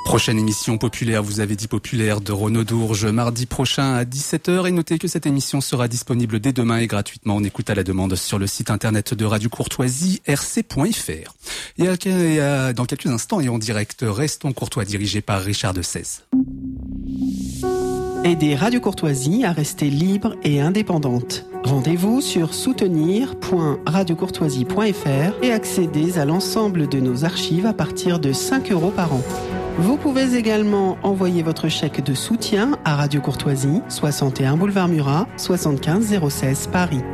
Prochaine émission populaire, vous avez dit populaire, de Renaud Dourges, mardi prochain à 17h. Et notez que cette émission sera disponible dès demain et gratuitement. On écoute à la demande sur le site internet de Radio Courtoisie, rc.fr. Dans quelques instants et en direct, Restons Courtois, dirigé par Richard de Cèze. Aidez Radio Courtoisie à rester libre et indépendante. Rendez-vous sur soutenir.radiocourtoisie.fr et accédez à l'ensemble de nos archives à partir de 5 € par an. Vous pouvez également envoyer votre chèque de soutien à Radio Courtoisie, 61 boulevard Murat, 75 016 Paris.